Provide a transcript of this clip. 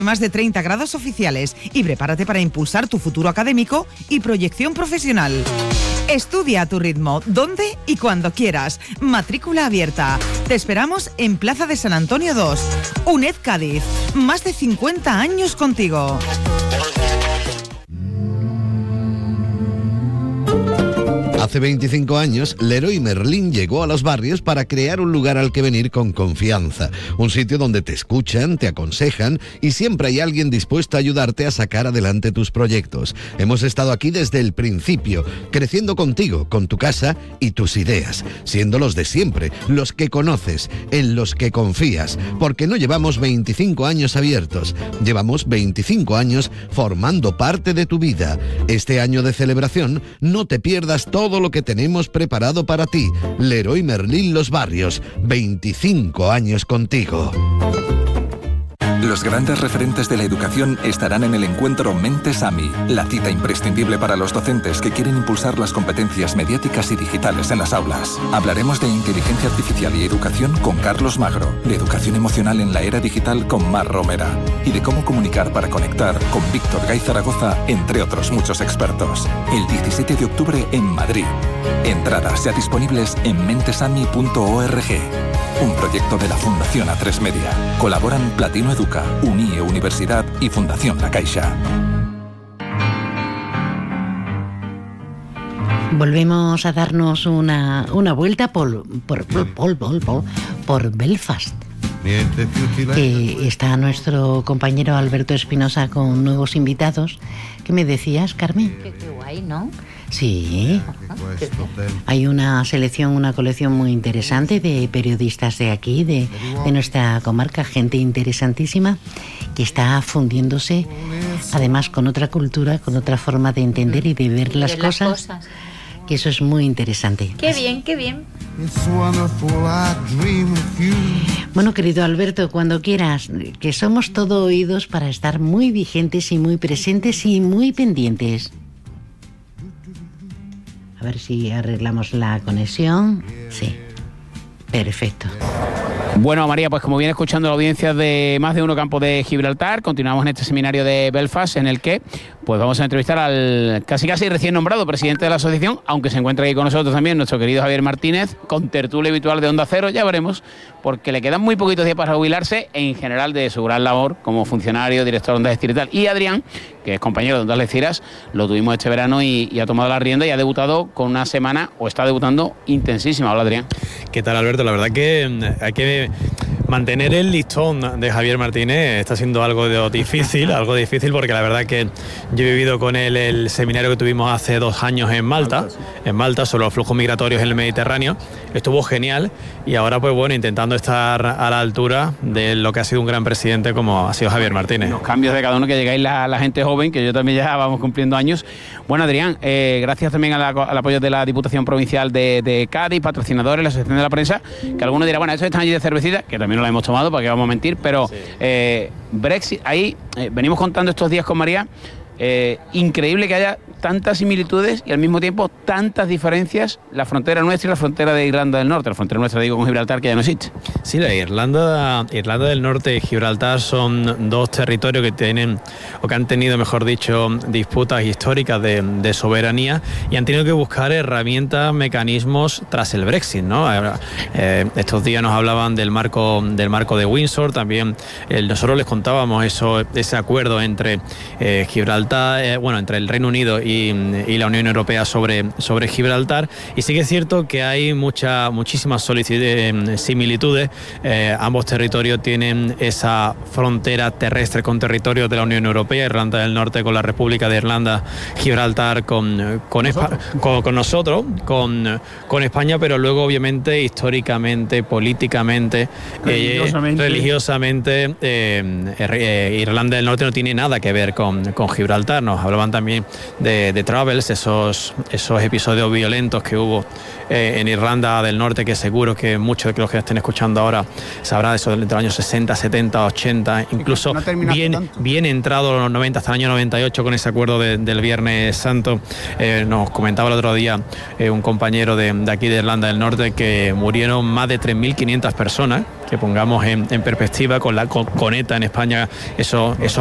Más de 30 grados oficiales y prepárate para impulsar tu futuro académico y proyección profesional. Estudia a tu ritmo, donde y cuando quieras. Matrícula abierta. Te esperamos en Plaza de San Antonio 2. UNED Cádiz. Más de 50 años contigo. Hace 25 años, Leroy Merlin llegó a los barrios para crear un lugar al que venir con confianza. Un sitio donde te escuchan, te aconsejan y siempre hay alguien dispuesto a ayudarte a sacar adelante tus proyectos. Hemos estado aquí desde el principio, creciendo contigo, con tu casa y tus ideas, siendo los de siempre, los que conoces, en los que confías, porque no llevamos 25 años abiertos, llevamos 25 años formando parte de tu vida. Este año de celebración, no te pierdas todo lo que tenemos preparado para ti. Leroy Merlin Los Barrios, 25 años contigo. Los grandes referentes de la educación estarán en el encuentro Mentes AMI, la cita imprescindible para los docentes que quieren impulsar las competencias mediáticas y digitales en las aulas. Hablaremos de inteligencia artificial y educación con Carlos Magro, de educación emocional en la era digital con Mar Romera y de cómo comunicar para conectar con Víctor Gay Zaragoza, entre otros muchos expertos. El 17 de octubre en Madrid. Entradas ya disponibles en mentesami.org. Un proyecto de la Fundación A3 Media. Colaboran Platino Educa, UNIE Universidad y Fundación La Caixa. Volvemos a darnos una vuelta por Belfast. Está nuestro compañero Alberto Espinosa con nuevos invitados. ¿Qué me decías, Carmen? Qué guay, ¿no? Sí. Hay una selección, una colección muy interesante de periodistas de aquí, de nuestra comarca, gente interesantísima que está fundiéndose, además con otra cultura, con otra forma de entender y de ver las cosas. Que eso es muy interesante. Qué bien, qué bien. Bueno, querido Alberto, cuando quieras, que somos todo oídos para estar muy vigentes y muy presentes y muy pendientes. A ver si arreglamos la conexión. Sí, perfecto. Bueno, María, pues como viene escuchando la audiencia de Más de Uno Campo de Gibraltar, continuamos en este seminario de Belfast en el que pues vamos a entrevistar al casi recién nombrado presidente de la asociación, aunque se encuentra aquí con nosotros también nuestro querido Javier Martínez, con tertulia habitual de Onda Cero, ya veremos, porque le quedan muy poquitos días para jubilarse en general de su gran labor como funcionario, director de Onda Estira y tal. Y Adrián, que es compañero de Onda Algeciras, lo tuvimos este verano y ha tomado la rienda y ha debutado con una semana, o está debutando intensísima. Hola, Adrián. ¿Qué tal, Alberto? La verdad que hay que mantener el listón de Javier Martínez está siendo algo difícil porque la verdad que yo he vivido con él el seminario que tuvimos hace 2 años en Malta sobre los flujos migratorios en el Mediterráneo. Estuvo genial y ahora pues bueno, intentando estar a la altura de lo que ha sido un gran presidente como ha sido Javier Martínez. Los cambios de cada uno, que llegáis la gente joven, que yo también ya vamos cumpliendo años. Bueno, Adrián, gracias también al apoyo de la Diputación Provincial de Cádiz, patrocinadores, la Asociación de la Prensa, que algunos dirán, bueno, eso están allí de cervecita, que también no la hemos tomado, para qué vamos a mentir, pero sí. Brexit, ahí venimos contando estos días con María, increíble que haya tantas similitudes y al mismo tiempo tantas diferencias, la frontera nuestra y la frontera de Irlanda del Norte. La frontera nuestra, digo, con Gibraltar, que ya no existe. Sí, la Irlanda del Norte y Gibraltar son 2 territorios que tienen, o que han tenido, mejor dicho, disputas históricas de soberanía y han tenido que buscar herramientas, mecanismos tras el Brexit, ¿no? Estos días nos hablaban del marco de Windsor, también nosotros les contábamos ese acuerdo entre Gibraltar, entre el Reino Unido y la Unión Europea sobre Gibraltar, y sí que es cierto que hay muchísimas similitudes. Ambos territorios tienen esa frontera terrestre con territorios de la Unión Europea, Irlanda del Norte con la República de Irlanda, Gibraltar con nosotros, con España, pero luego obviamente históricamente, políticamente, religiosamente, Irlanda del Norte no tiene nada que ver con Gibraltar. Gibraltar. Nos hablaban también de Travels, esos episodios violentos que hubo en Irlanda del Norte, que seguro que muchos de los que estén escuchando ahora sabrán de eso entre los años 60, 70, 80, incluso bien entrado los 90 hasta el año 98 con ese acuerdo del Viernes Santo. Nos comentaba el otro día un compañero de aquí de Irlanda del Norte que murieron más de 3.500 personas, que pongamos en perspectiva con la ETA en España, esos